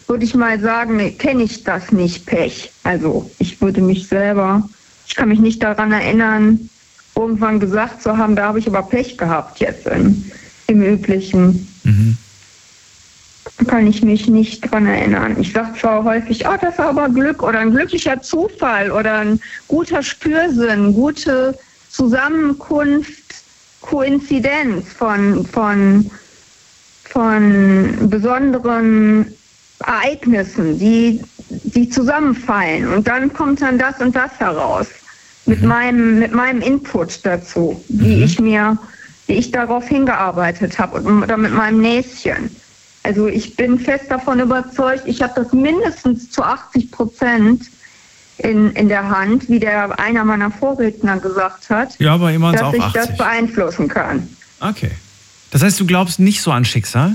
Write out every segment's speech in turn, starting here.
würde ich mal sagen, kenne ich das nicht, Pech. Also ich kann mich nicht daran erinnern, irgendwann gesagt zu haben, da habe ich aber Pech gehabt jetzt im Üblichen. Kann ich mich nicht dran erinnern. Ich sage zwar häufig, das war aber Glück oder ein glücklicher Zufall oder ein guter Spürsinn, gute Zusammenkunft, Koinzidenz von besonderen Ereignissen, die zusammenfallen. Und dann kommt dann das und das heraus. Mit meinem Input dazu, wie ich darauf hingearbeitet habe oder mit meinem Näschen. Also ich bin fest davon überzeugt, ich habe das mindestens zu 80% in der Hand, wie einer meiner Vorredner gesagt hat, ja, bei ihm dass auch ich 80. das beeinflussen kann. Okay. Das heißt, du glaubst nicht so an Schicksal?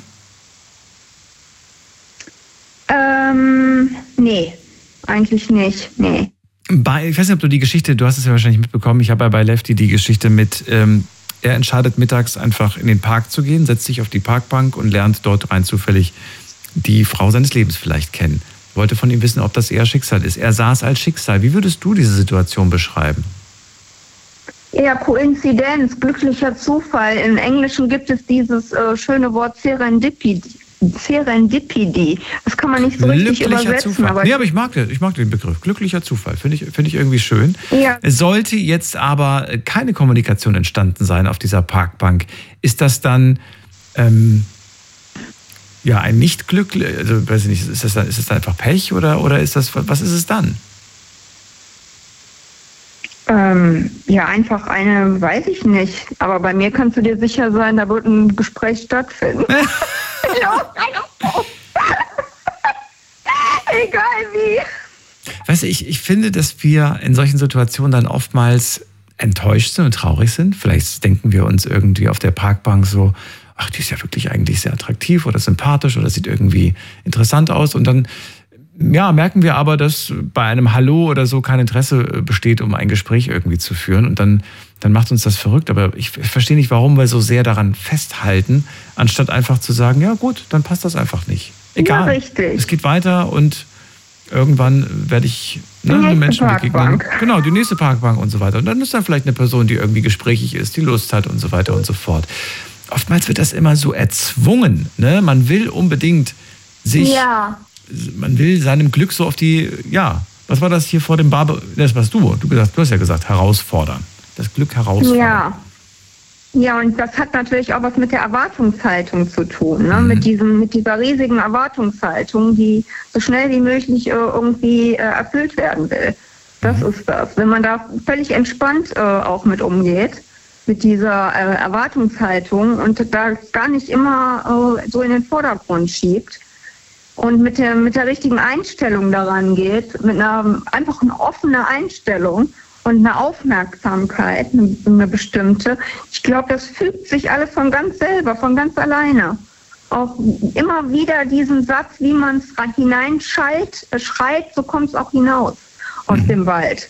Nee, eigentlich nicht, nee. Ich weiß nicht, ob du die Geschichte, du hast es ja wahrscheinlich mitbekommen, ich habe ja bei Lefty die Geschichte mit, er entscheidet mittags einfach in den Park zu gehen, setzt sich auf die Parkbank und lernt dort rein zufällig die Frau seines Lebens vielleicht kennen. Wollte von ihm wissen, ob das eher Schicksal ist. Er sah es als Schicksal. Wie würdest du diese Situation beschreiben? Ja, Koinzidenz, glücklicher Zufall. Im Englischen gibt es dieses schöne Wort Serendipity. Das kann man nicht so richtig übersetzen. Zufall. Aber ich mag den Begriff. Glücklicher Zufall. Finde ich irgendwie schön. Ja. Es sollte jetzt aber keine Kommunikation entstanden sein auf dieser Parkbank. Ist das dann ein Nicht-Glück? Also, weiß ich nicht, ist das einfach Pech oder ist das, was ist es dann? Einfach weiß ich nicht. Aber bei mir kannst du dir sicher sein, da wird ein Gespräch stattfinden. Egal wie. Weißt du, ich finde, dass wir in solchen Situationen dann oftmals enttäuscht sind und traurig sind. Vielleicht denken wir uns irgendwie auf der Parkbank so, ach, die ist ja wirklich eigentlich sehr attraktiv oder sympathisch oder sieht irgendwie interessant aus. Und dann merken wir aber, dass bei einem Hallo oder so kein Interesse besteht, um ein Gespräch irgendwie zu führen. Und dann macht uns das verrückt. Aber ich verstehe nicht, warum wir so sehr daran festhalten, anstatt einfach zu sagen, ja gut, dann passt das einfach nicht. Egal, ja, richtig. Es geht weiter und irgendwann werde ich einem Menschen begegnen. Genau, die nächste Parkbank und so weiter. Und dann ist da vielleicht eine Person, die irgendwie gesprächig ist, die Lust hat und so weiter und so fort. Oftmals wird das immer so erzwungen. Ne? Man will unbedingt man will seinem Glück so auf die, was war das hier vor dem Bar? Das warst du. Du hast ja gesagt, herausfordern. Das Glück herausfordern. Ja, und das hat natürlich auch was mit der Erwartungshaltung zu tun, ne? Mit dieser riesigen Erwartungshaltung, die so schnell wie möglich irgendwie erfüllt werden will. Das ist das. Wenn man da völlig entspannt auch mit umgeht, mit dieser Erwartungshaltung und da gar nicht immer so in den Vordergrund schiebt und mit der richtigen Einstellung daran geht, mit einfach eine offene Einstellung und eine Aufmerksamkeit, eine bestimmte. Ich glaube, das fügt sich alles von ganz selber, von ganz alleine. Auch immer wieder diesen Satz, wie man es hineinschreit, so kommt es auch hinaus aus dem Wald.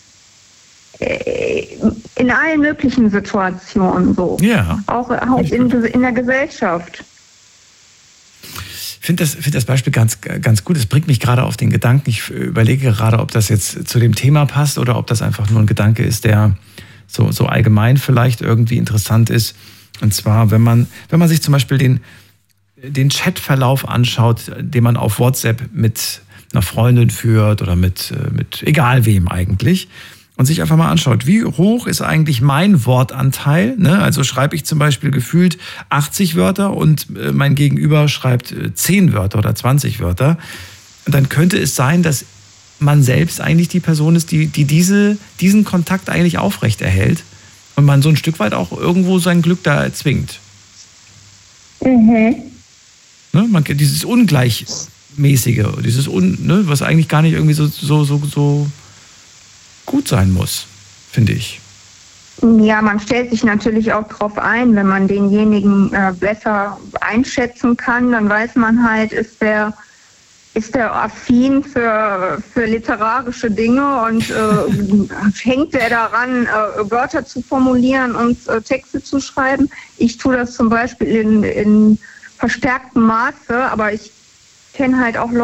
In allen möglichen Situationen so. Ja. Auch in der Gesellschaft. Ich finde das Beispiel ganz, ganz gut. Es bringt mich gerade auf den Gedanken. Ich überlege gerade, ob das jetzt zu dem Thema passt oder ob das einfach nur ein Gedanke ist, der so allgemein vielleicht irgendwie interessant ist. Und zwar, wenn man sich zum Beispiel den Chatverlauf anschaut, den man auf WhatsApp mit einer Freundin führt oder mit egal wem eigentlich, und sich einfach mal anschaut, wie hoch ist eigentlich mein Wortanteil? Ne? Also schreibe ich zum Beispiel gefühlt 80 Wörter und mein Gegenüber schreibt 10 Wörter oder 20 Wörter. Und dann könnte es sein, dass man selbst eigentlich die Person ist, die diesen Kontakt eigentlich aufrecht erhält und man so ein Stück weit auch irgendwo sein Glück da erzwingt. Ne? Dieses Ungleichmäßige, was eigentlich gar nicht irgendwie so gut sein muss, finde ich. Ja, man stellt sich natürlich auch drauf ein, wenn man denjenigen besser einschätzen kann, dann weiß man halt, ist der affin für literarische Dinge und hängt er daran, Wörter zu formulieren und Texte zu schreiben. Ich tue das zum Beispiel in verstärktem Maße, aber ich kenne halt auch